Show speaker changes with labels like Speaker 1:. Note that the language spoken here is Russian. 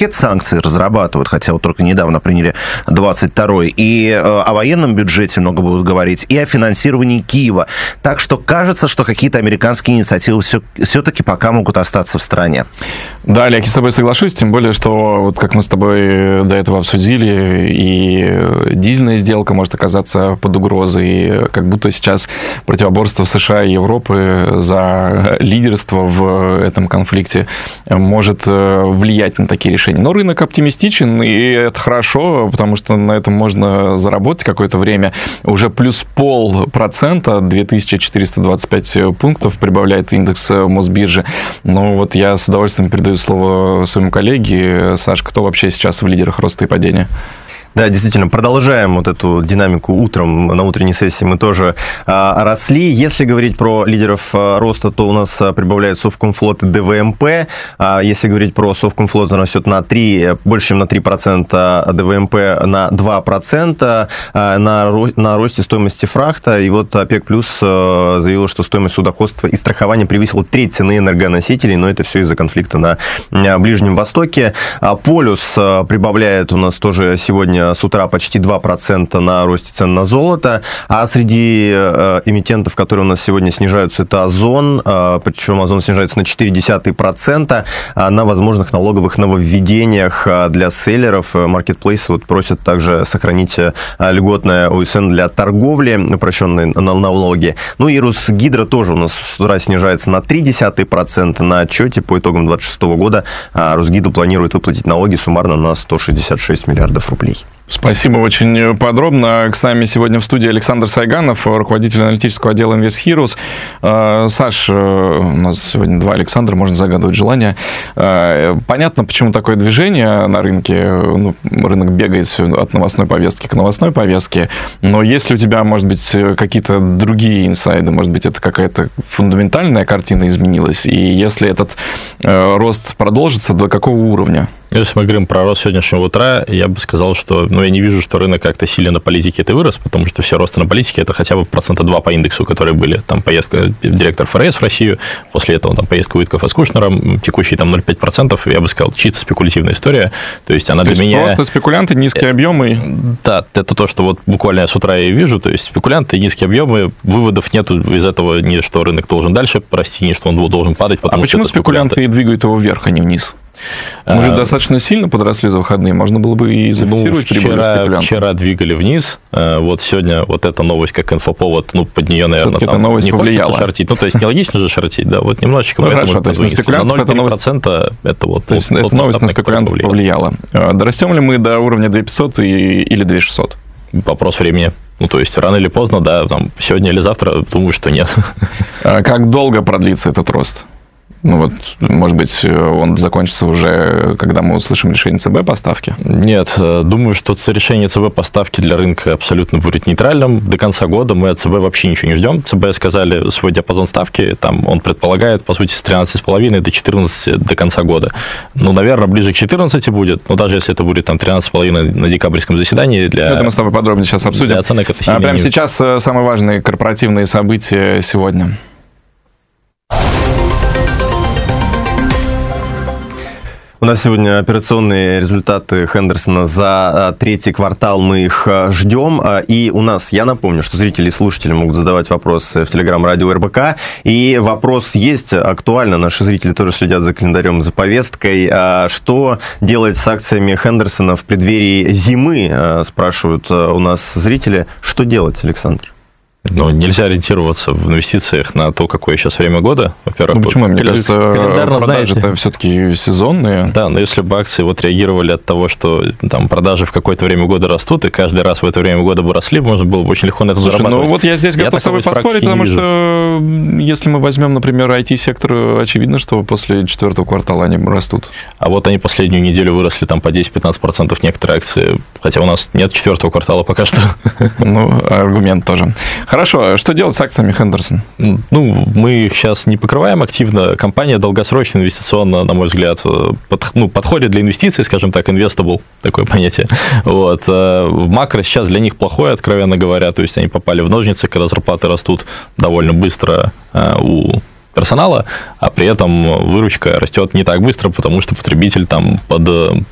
Speaker 1: пакет санкций разрабатывают, хотя вот только недавно приняли 22-й, и о военном бюджете много будут говорить, и о финансировании Киева. Так что кажется, что какие-то американские инициативы все-таки пока могут остаться в стране.
Speaker 2: Да, Олег, я с тобой соглашусь, тем более, что, вот как мы с тобой до этого обсудили, и дизельная сделка может оказаться под угрозой, и как будто сейчас противоборство США и Европы за лидерство в этом конфликте может влиять на такие решения. Но рынок оптимистичен, и это хорошо, потому что на этом можно заработать какое-то время. Уже плюс 0,5%, 2425 пунктов прибавляет индекс Мосбиржи. Но вот я с удовольствием передаю слово своему коллеге. Саш, кто вообще сейчас в лидерах роста и падения?
Speaker 3: Да, действительно, продолжаем вот эту динамику утром. На утренней сессии мы тоже росли. Если говорить про лидеров роста, то у нас прибавляют Совкомфлот и ДВМП. Если говорить про Совкомфлот, он растет на 3, больше, чем на 3%, а ДВМП на 2%, на росте стоимости фрахта. И вот ОПЕК+ заявила, что стоимость судоходства и страхования превысила треть цены энергоносителей, но это все из-за конфликта на Ближнем Востоке. Полюс прибавляет у нас тоже сегодня с утра почти 2% на росте цен на золото, а среди эмитентов, которые у нас сегодня снижаются, это Озон, причем Озон снижается на 0,4% на возможных налоговых нововведениях для селлеров. Маркетплейсы вот просят также сохранить льготное ОСН для торговли, упрощенные налоги. Ну и Росгидро тоже у нас с утра снижается на 0,3%. На отчете по итогам 2026 года Росгидро планирует выплатить налоги суммарно на 166 миллиардов рублей.
Speaker 2: Спасибо, очень подробно. С нами сегодня в студии Александр Сайганов, руководитель аналитического отдела InvestHeroes. Саш, у нас сегодня два Александра, можно загадывать желание. Понятно, почему такое движение на рынке. Ну, рынок бегает от новостной повестки к новостной повестке. Но есть ли у тебя, может быть, какие-то другие инсайды? Может быть, это какая-то фундаментальная картина изменилась? И если этот рост продолжится, до какого уровня?
Speaker 4: Если мы говорим про рост сегодняшнего утра, я бы сказал, что я не вижу, что рынок как-то сильно на политике это вырос, потому что все росты на политике это хотя бы 2% по индексу, которые были. Там поездка директора ФРС в Россию, после этого там поездка Уиткофа с Кушнером, текущий там 0,5%, я бы сказал, чисто спекулятивная история. То есть она для меня...
Speaker 2: Просто спекулянты, низкие объемы.
Speaker 4: Да, это то, что вот буквально я с утра и вижу, то есть спекулянты, низкие объемы, выводов нету из этого ни что рынок должен дальше расти, ни что он должен падать.
Speaker 2: А почему спекулянты двигают его вверх, а не вниз? Мы же достаточно сильно подросли за выходные, можно было бы и зафиксировать прибыль спекулянтов.
Speaker 4: Вчера двигали вниз, вот сегодня вот эта новость как инфоповод, под нее, наверное,
Speaker 2: там новость
Speaker 4: не
Speaker 2: повлияла.
Speaker 4: Хочется шортить. То есть нелогично же шортить, да, вот немножечко.
Speaker 2: Хорошо, то есть на спекулянтов это новость...
Speaker 4: это вот...
Speaker 2: То есть эта новость на спекулянтов повлияла. Дорастем ли мы до уровня 2500 или 2600?
Speaker 4: Вопрос времени. То есть рано или поздно, да, там, сегодня или завтра, думаю, что нет.
Speaker 2: Как долго продлится этот рост? Может быть, он закончится уже, когда мы услышим решение ЦБ по ставке?
Speaker 4: Нет, думаю, что решение ЦБ по ставке для рынка абсолютно будет нейтральным. До конца года мы от ЦБ вообще ничего не ждем. ЦБ сказали свой диапазон ставки, там он предполагает, по сути, с 13,5 до 14 до конца года. Наверное, ближе к 14 будет, но даже если это будет там 13,5 на декабрьском заседании для...
Speaker 2: Это мы с тобой подробнее сейчас обсудим.
Speaker 4: Для оценок это сильно
Speaker 2: прямо сейчас самые важные корпоративные события сегодня.
Speaker 3: У нас сегодня операционные результаты Хендерсона за третий квартал, мы их ждем. И у нас, я напомню, что зрители и слушатели могут задавать вопросы в Телеграм-радио РБК. И вопрос есть актуально, наши зрители тоже следят за календарем, за повесткой. Что делать с акциями Хендерсона в преддверии зимы, спрашивают у нас зрители. Что делать, Александр?
Speaker 4: Нельзя ориентироваться в инвестициях на то, какое сейчас время года. Во-первых,
Speaker 2: почему? Мне кажется, продажи-то все-таки сезонные.
Speaker 4: Да, но если бы акции реагировали от того, что там продажи в какое-то время года растут, и каждый раз в это время года бы росли, можно было бы очень легко на это зарабатывать.
Speaker 2: Я здесь готов с тобой поспорить, потому что если мы возьмем, например, IT-сектор, очевидно, что после четвертого квартала они растут.
Speaker 4: А вот они последнюю неделю выросли там по 10-15% некоторые акции, хотя у нас нет четвертого квартала пока что.
Speaker 2: Аргумент тоже. Хорошо, что делать с акциями Хендерсон?
Speaker 4: Мы их сейчас не покрываем активно. Компания долгосрочно инвестиционно, на мой взгляд, подходит для инвестиций, скажем так, investable, такое понятие. Макро сейчас для них плохое, откровенно говоря, то есть они попали в ножницы, когда зарплаты растут довольно быстро у персонала, а при этом выручка растет не так быстро, потому что потребитель там под